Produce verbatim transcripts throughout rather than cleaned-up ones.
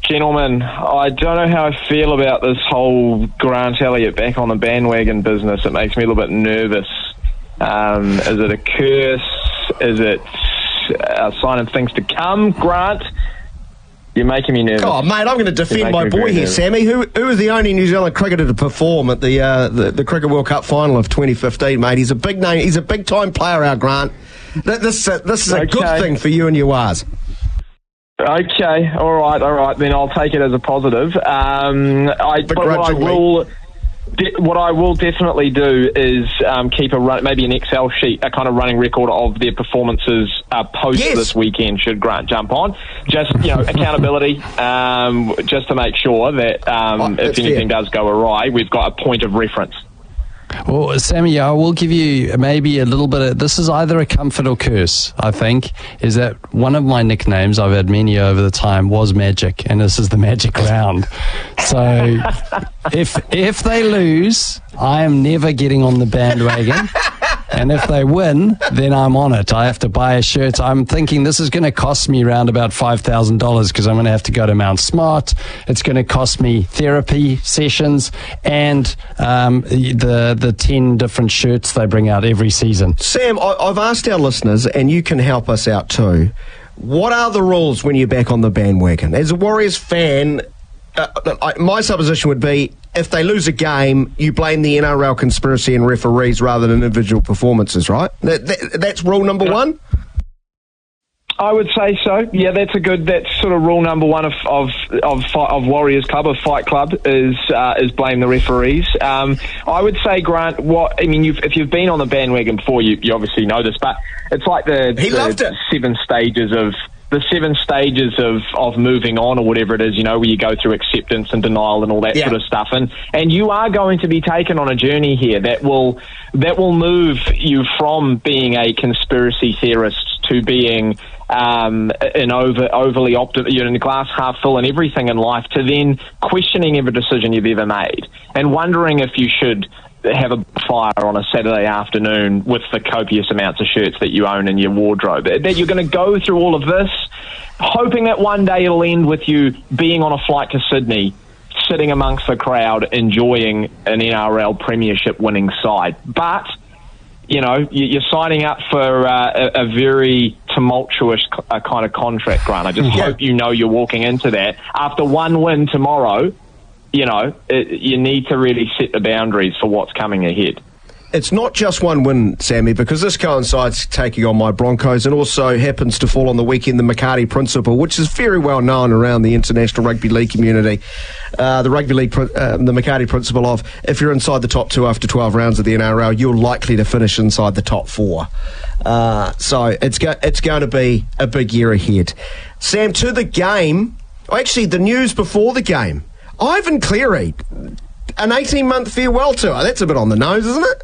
Gentlemen, I don't know how I feel about this whole Grant Elliott back on the bandwagon business. It makes me a little bit nervous. Um, is it a curse? Is it a sign of things to come? Grant, you're making me nervous. Oh, mate, I'm going to defend my boy here, nervous. Sammy. Who who was the only New Zealand cricketer to perform at the, uh, the the Cricket World Cup final of twenty fifteen, mate? He's a big name. He's a big time player, our Grant. This uh, this is a okay. good thing for you and your Waz. Okay, all right, all right. Then I'll take it as a positive. Um, I, but what I will, de- what I will definitely do is um, keep a run, maybe an Excel sheet, a kind of running record of their performances uh, post yes. this weekend. Should Grant jump on, just you know, accountability, um, just to make sure that um, oh, if anything fair. does go awry, we've got a point of reference. Well, Sammy, I will give you maybe a little bit of, this is either a comfort or curse, I think, is that one of my nicknames, I've had many over the time, was Magic, and this is the Magic Round. So if if they lose, I am never getting on the bandwagon. And if they win, then I'm on it. I have to buy a shirt. I'm thinking this is going to cost me around about five thousand dollars because I'm going to have to go to Mount Smart. It's going to cost me therapy sessions and um, the the ten different shirts they bring out every season. Sam, I, I've asked our listeners, and you can help us out too. What are the rules when you're back on the bandwagon? As a Warriors fan, uh, my supposition would be if they lose a game, you blame the N R L conspiracy and referees rather than individual performances, right? That, that, that's rule number one? I would say so. Yeah, that's a good. That's sort of rule number one of of of, of Warriors Club, of Fight Club, is uh, is blame the referees. Um, I would say, Grant. What I mean, you've, if you've been on the bandwagon before, you, you obviously know this. But it's like the, he the loved it. seven stages of. The seven stages of, of moving on, or whatever it is, you know, where you go through acceptance and denial and all that yeah. sort of stuff. And, and you are going to be taken on a journey here that will that will move you from being a conspiracy theorist to being um, an over overly optimistic, you know, in the glass half full and everything in life, to then questioning every decision you've ever made and wondering if you should have a fire on a Saturday afternoon with the copious amounts of shirts that you own in your wardrobe. That you're going to go through all of this, hoping that one day it'll end with you being on a flight to Sydney, sitting amongst the crowd, enjoying an N R L premiership winning side. But, you know, you're signing up for uh, a, a very tumultuous uh, kind of contract, Grant. I just yeah. hope you know you're walking into that. After one win tomorrow, you know, it, you need to really set the boundaries for what's coming ahead. It's not just one win, Sammy, because this coincides taking on my Broncos and also happens to fall on the weekend the McCarty Principle, which is very well known around the international rugby league community. Uh, the rugby league, uh, the McCarty Principle of if you're inside the top two after twelve rounds of the N R L, you're likely to finish inside the top four. Uh, so it's go- it's going to be a big year ahead. Sam, to the game, actually the news before the game. Ivan Cleary, an eighteen-month farewell tour. That's a bit on the nose, isn't it?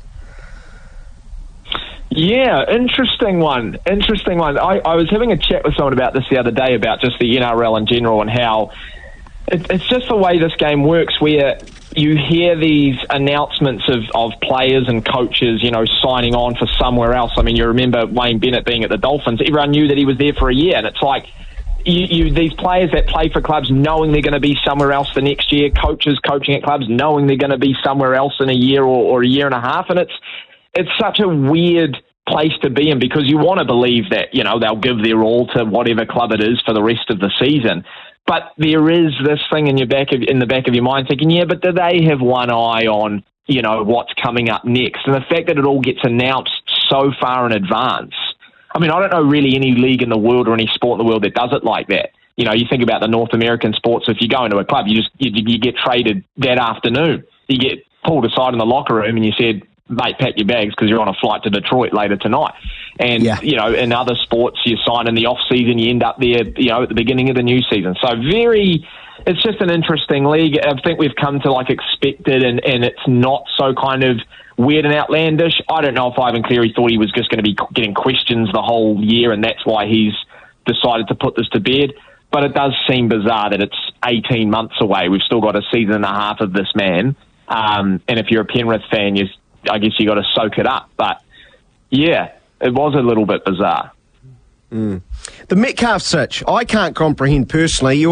Yeah, interesting one. Interesting one. I, I was having a chat with someone about this the other day, about just the N R L in general and how it, it's just the way this game works, where you hear these announcements of, of players and coaches, you know, signing on for somewhere else. I mean, you remember Wayne Bennett being at the Dolphins. Everyone knew that he was there for a year, and it's like, You, you, these players that play for clubs knowing they're going to be somewhere else the next year, coaches coaching at clubs knowing they're going to be somewhere else in a year or, or a year and a half, and it's it's such a weird place to be in, because you want to believe that, you know, they'll give their all to whatever club it is for the rest of the season, but there is this thing in your back of in the back of your mind thinking, yeah, but do they have one eye on, you know, what's coming up next? And the fact that it all gets announced so far in advance. I mean, I don't know really any league in the world or any sport in the world that does it like that. You know, you think about the North American sports. If you go into a club, you just you, you get traded that afternoon. You get pulled aside in the locker room and you said, mate, pack your bags because you're on a flight to Detroit later tonight. And, yeah. you know, in other sports, you sign in the off-season, you end up there, you know, at the beginning of the new season. So very, it's just an interesting league. I think we've come to, like, expect it, and, and it's not so kind of weird and outlandish. I don't know if Ivan Cleary thought he was just going to be getting questions the whole year, and that's why he's decided to put this to bed. But it does seem bizarre that it's eighteen months away. We've still got a season and a half of this man. Um, and if you're a Penrith fan, you, I guess you got to soak it up. But, yeah, it was a little bit bizarre. Mm. The Metcalf sitch, I can't comprehend personally. You